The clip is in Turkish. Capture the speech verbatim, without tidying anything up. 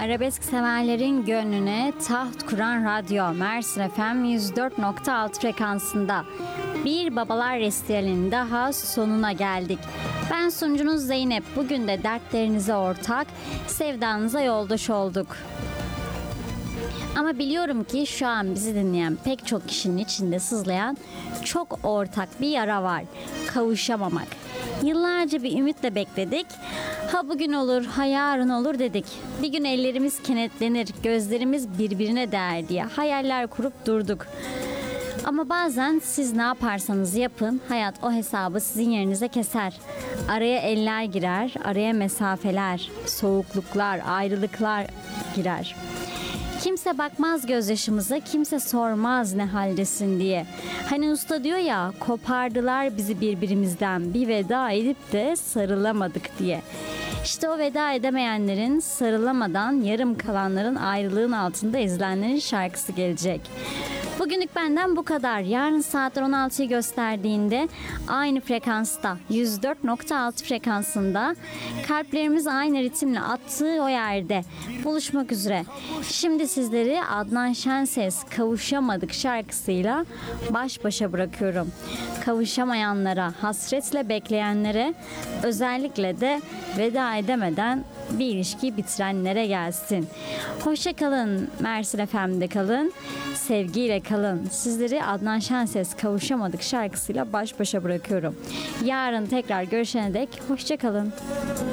Arabesk severlerin gönlüne taht kuran radyo Mersin F M yüz dört nokta altı frekansında bir Babalar Resitali'nin daha sonuna geldik. Ben sunucunuz Zeynep. Bugün de dertlerinize ortak, sevdanıza yoldaş olduk. Ama biliyorum ki şu an bizi dinleyen pek çok kişinin içinde sızlayan çok ortak bir yara var. Kavuşamamak. Yıllarca bir ümitle bekledik. Ha bugün olur, ha yarın olur dedik. Bir gün ellerimiz kenetlenir, gözlerimiz birbirine değer diye hayaller kurup durduk. Ama bazen siz ne yaparsanız yapın, hayat o hesabı sizin yerinize keser. Araya eller girer, araya mesafeler, soğukluklar, ayrılıklar girer. Kimse bakmaz gözyaşımıza, kimse sormaz ne haldesin diye. Hani usta diyor ya, kopardılar bizi birbirimizden, bir veda edip de sarılamadık diye. İşte o veda edemeyenlerin, sarılamadan yarım kalanların, ayrılığın altında ezilenlerin şarkısı gelecek. Bugünlük benden bu kadar. Yarın saatler on altıyı gösterdiğinde aynı frekansta yüz dört nokta altı frekansında kalplerimiz aynı ritimle attığı o yerde buluşmak üzere. Şimdi sizleri Adnan Şenses Kavuşamadık şarkısıyla baş başa bırakıyorum. Kavuşamayanlara, hasretle bekleyenlere, özellikle de veda edemeden bir ilişkiyi bitirenlere gelsin. Hoşça kalın, Mersin F M'de kalın, sevgiyle kalın. Sizleri Adnan Şenses Kavuşamadık şarkısıyla baş başa bırakıyorum. Yarın tekrar görüşene dek hoşça kalın.